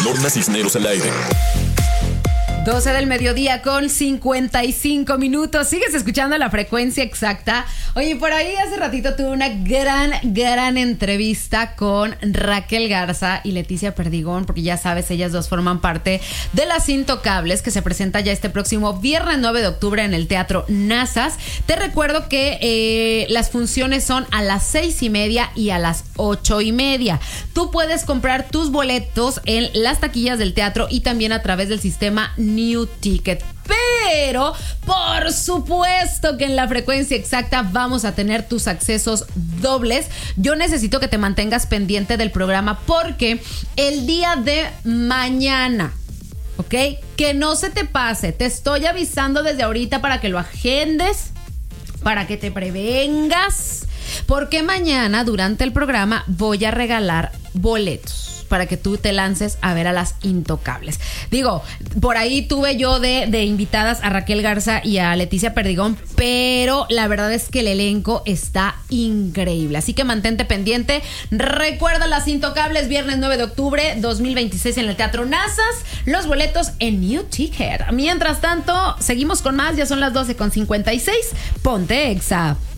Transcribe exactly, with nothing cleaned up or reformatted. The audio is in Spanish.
Lorna Cisneros al aire. doce del mediodía con cincuenta y cinco minutos. Sigues escuchando La Frecuencia Exacta. Oye, por ahí hace ratito tuve una gran, gran entrevista con Raquel Garza y Leticia Perdigón, porque ya sabes, ellas dos forman parte de Las Intocables, que se presenta ya este próximo viernes nueve de octubre en el Teatro Nazas. Te recuerdo que eh, las funciones son a las seis y media y a las ocho y media. Tú puedes comprar tus boletos en las taquillas del teatro y también a través del sistema New Ticket. Pero, por supuesto que en La Frecuencia Exacta vamos a tener tus accesos dobles. Yo necesito que te mantengas pendiente del programa porque el día de mañana, ¿ok? Que no se te pase. Te estoy avisando desde ahorita para que lo agendes, para que te prevengas, porque mañana durante el programa voy a regalar boletos para que tú te lances a ver a Las Intocables. Digo, por ahí tuve yo de, de invitadas a Raquel Garza y a Leticia Perdigón, pero la verdad es que el elenco está increíble. Así que mantente pendiente. Recuerda Las Intocables, viernes nueve de octubre dos mil veintiséis en el Teatro Nazas. Los boletos en New Ticket. Mientras tanto, seguimos con más. Ya son las doce con cincuenta y seis. Ponte Exa.